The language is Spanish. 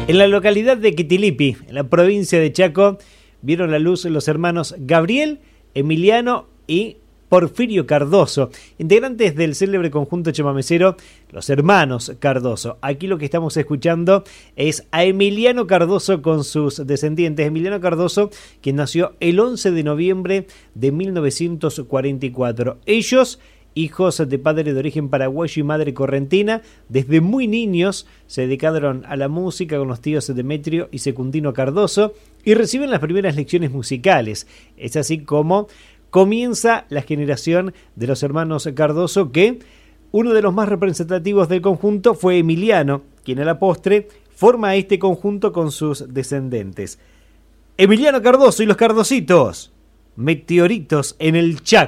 En la localidad de Quitilipi, en la provincia de Chaco, vieron la luz los hermanos Gabriel, Emiliano y Porfirio Cardoso, integrantes del célebre conjunto chamamecero Los Hermanos Cardoso. Aquí lo que estamos escuchando es a Emiliano Cardoso con sus descendientes. Emiliano Cardoso, quien nació el 11 de noviembre de 1944. Ellos, hijos de padre de origen paraguayo y madre correntina, desde muy niños se dedicaron a la música con los tíos Demetrio y Secundino Cardoso y reciben las primeras lecciones musicales. Es así como comienza la generación de los hermanos Cardoso, que uno de los más representativos del conjunto fue Emiliano, quien a la postre forma este conjunto con sus descendientes. Emiliano Cardoso y los Cardositos, meteoritos en el Chaco.